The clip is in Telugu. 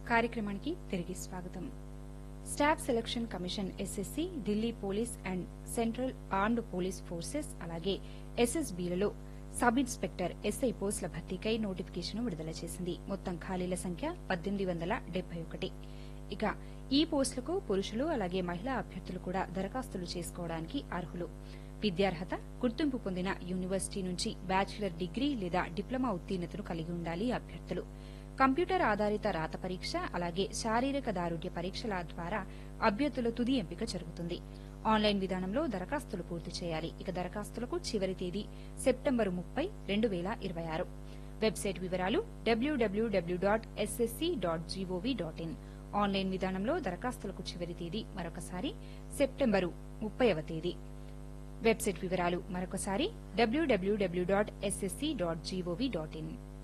కార్యక్రమానికి తిరిగి స్వాగతం. Staff selection commission SSC, Delhi police and central armed police forces అలాగే ఎస్ఎస్బీలలో సబ్ ఇన్స్పెక్టర్ ఎస్ఐ పోస్టుల భర్తీకై నోటిఫికేషన్ విడుదల చేసింది. మొత్తం ఖాళీల సంఖ్య 1871. ఇక ఈ పోస్టులకు పురుషులు అలాగే మహిళా అభ్యర్థులు కూడా దరఖాస్తులు చేసుకోవడానికి అర్హులు. విద్యార్హత గుర్తింపు పొందిన యూనివర్సిటీ నుంచి బ్యాచిలర్ డిగ్రీ లేదా డిప్లొమా ఉత్తీర్ణతను కలిగి ఉండాలి అభ్యర్థులు. కంప్యూటర్ ఆధారిత రాత పరీక్ష అలాగే శారీరక దారుఢ్య పరీక్షల ద్వారా అభ్యర్థుల తుది ఎంపిక జరుగుతుంది. ఆన్లైన్ విధానంలో దరఖాస్తులు పూర్తి చేయాలి. ఇక దరఖాస్తులకు చివరి తేదీ సెప్టెంబర్ 30, 2026. వెబ్సైట్ వివరాలు www.ssc.gov.in. ఆన్లైన్ విధానంలో దరఖాస్తులకు చివరి తేదీ మరొకసారి సెప్టెంబర్ 30. వెబ్సైట్ వివరాలు మరొకసారి www.ssc.gov.in.